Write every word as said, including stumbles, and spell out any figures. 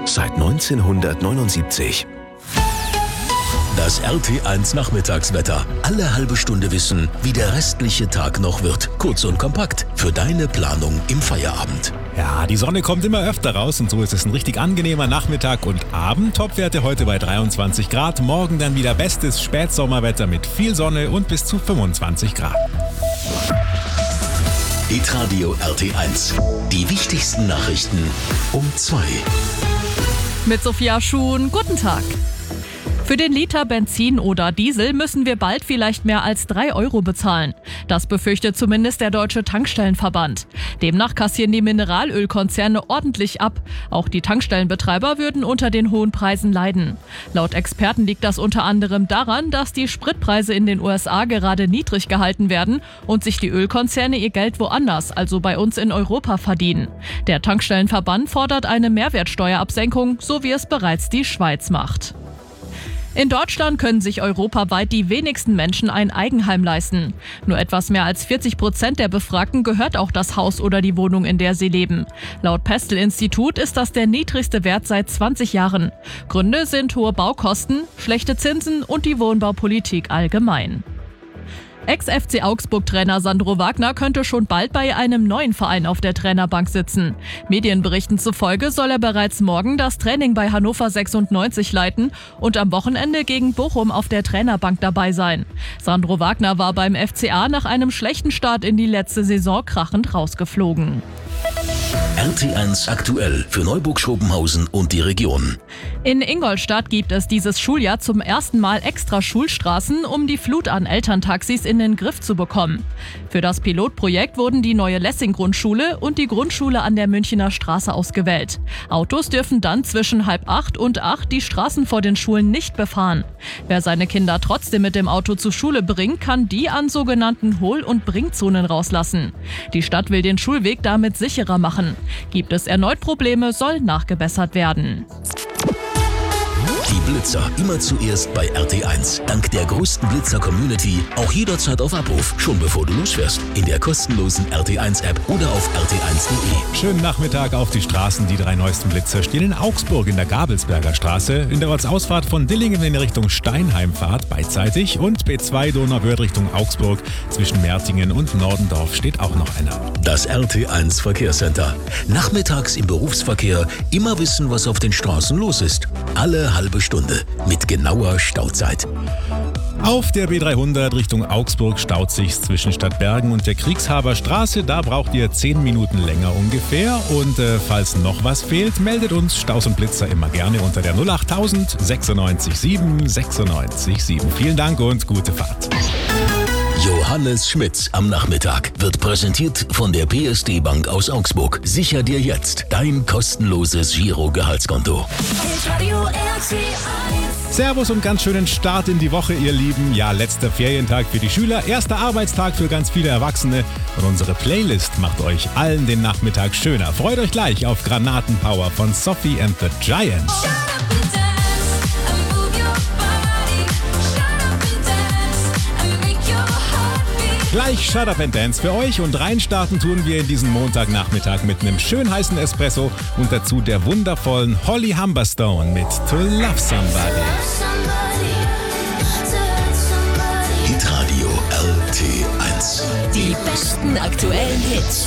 Seit neunzehnhundertneunundsiebzig. Das R T eins Nachmittagswetter. Alle halbe Stunde wissen, wie der restliche Tag noch wird. Kurz und kompakt für deine Planung im Feierabend. Ja, die Sonne kommt immer öfter raus und so ist es ein richtig angenehmer Nachmittag und Abend. Topwerte heute bei dreiundzwanzig Grad. Morgen dann wieder bestes Spätsommerwetter mit viel Sonne und bis zu fünfundzwanzig Grad. Hitradio R T eins. Die wichtigsten Nachrichten um zwei. Mit Sophia Schuhn, guten Tag. Für den Liter Benzin oder Diesel müssen wir bald vielleicht mehr als drei Euro bezahlen. Das befürchtet zumindest der Deutsche Tankstellenverband. Demnach kassieren die Mineralölkonzerne ordentlich ab. Auch die Tankstellenbetreiber würden unter den hohen Preisen leiden. Laut Experten liegt das unter anderem daran, dass die Spritpreise in den U S A gerade niedrig gehalten werden und sich die Ölkonzerne ihr Geld woanders, also bei uns in Europa, verdienen. Der Tankstellenverband fordert eine Mehrwertsteuerabsenkung, so wie es bereits die Schweiz macht. In Deutschland können sich europaweit die wenigsten Menschen ein Eigenheim leisten. Nur etwas mehr als vierzig Prozent der Befragten gehört auch das Haus oder die Wohnung, in der sie leben. Laut Pestel-Institut ist das der niedrigste Wert seit zwanzig Jahren. Gründe sind hohe Baukosten, schlechte Zinsen und die Wohnbaupolitik allgemein. Ex-F C Augsburg-Trainer Sandro Wagner könnte schon bald bei einem neuen Verein auf der Trainerbank sitzen. Medienberichten zufolge soll er bereits morgen das Training bei Hannover sechsundneunzig leiten und am Wochenende gegen Bochum auf der Trainerbank dabei sein. Sandro Wagner war beim F C A nach einem schlechten Start in die letzte Saison krachend rausgeflogen. R T eins aktuell für Neuburg-Schopenhausen und die Region. In Ingolstadt gibt es dieses Schuljahr zum ersten Mal extra Schulstraßen, um die Flut an Elterntaxis in den Griff zu bekommen. Für das Pilotprojekt wurden die neue Lessing-Grundschule und die Grundschule an der Münchener Straße ausgewählt. Autos dürfen dann zwischen halb acht und acht die Straßen vor den Schulen nicht befahren. Wer seine Kinder trotzdem mit dem Auto zur Schule bringt, kann die an sogenannten Hohl- und Bringzonen rauslassen. Die Stadt will den Schulweg damit sicherer machen. Gibt es erneut Probleme, soll nachgebessert werden. Die Blitzer immer zuerst bei R T eins. Dank der größten Blitzer-Community auch jederzeit auf Abruf, schon bevor du losfährst. In der kostenlosen R T eins App oder auf r t eins punkt de. Schönen Nachmittag auf die Straßen. Die drei neuesten Blitzer stehen in Augsburg in der Gabelsberger Straße, in der Ortsausfahrt von Dillingen in Richtung Steinheimfahrt beidseitig und B zwei Donauwörth Richtung Augsburg. Zwischen Mertingen und Nordendorf steht auch noch einer. Das R T eins Verkehrscenter. Nachmittags im Berufsverkehr immer wissen, was auf den Straßen los ist. Alle halbe Stunde mit genauer Stauzeit. Auf der B dreihundert Richtung Augsburg staut sich zwischen Stadtbergen und der Kriegshaber Straße. Da braucht ihr zehn Minuten länger ungefähr. Und äh, falls noch was fehlt, meldet uns Staus und Blitzer immer gerne unter der null acht null null sechsundneunzig sieben sechsundneunzig sieben. Vielen Dank und gute Fahrt. Johannes Schmitz am Nachmittag wird präsentiert von der P S D Bank aus Augsburg. Sicher dir jetzt dein kostenloses Giro-Gehaltskonto. Servus und ganz schönen Start in die Woche, ihr Lieben. Ja, letzter Ferientag für die Schüler, erster Arbeitstag für ganz viele Erwachsene. Und unsere Playlist macht euch allen den Nachmittag schöner. Freut euch gleich auf Granatenpower von Sophie and the Giants. Gleich Shut Up and Dance für euch und reinstarten tun wir in diesen Montagnachmittag mit einem schön heißen Espresso und dazu der wundervollen Holly Humberstone mit To Love Somebody. Hitradio R T eins. Die besten aktuellen Hits.